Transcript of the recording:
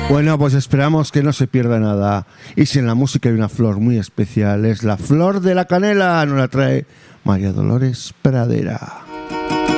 Bueno, pues esperamos que no se pierda nada. Y si en la música hay una flor muy especial, es la flor de la canela. Nos la trae María Dolores Pradera.